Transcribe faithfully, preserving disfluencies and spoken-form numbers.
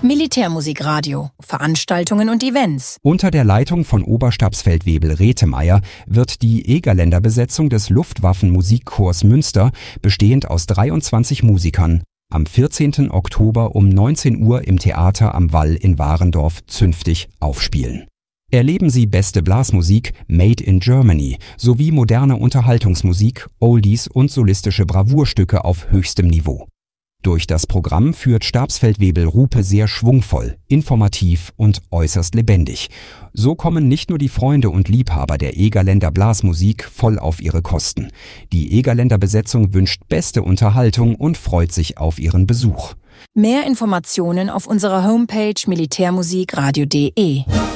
Militärmusikradio, Veranstaltungen und Events. Unter der Leitung von Oberstabsfeldwebel Rethemeyer wird die Egerländer-Besetzung des Luftwaffenmusikchors Münster, bestehend aus dreiundzwanzig Musikern, am vierzehnten Oktober um neunzehn Uhr im Theater am Wall in Warendorf zünftig aufspielen. Erleben Sie beste Blasmusik, Made in Germany, sowie moderne Unterhaltungsmusik, Oldies und solistische Bravourstücke auf höchstem Niveau. Durch das Programm führt Stabsfeldwebel Rupe sehr schwungvoll, informativ und äußerst lebendig. So kommen nicht nur die Freunde und Liebhaber der Egerländer Blasmusik voll auf ihre Kosten. Die Egerländer Besetzung wünscht beste Unterhaltung und freut sich auf ihren Besuch. Mehr Informationen auf unserer Homepage militärmusikradio punkt de.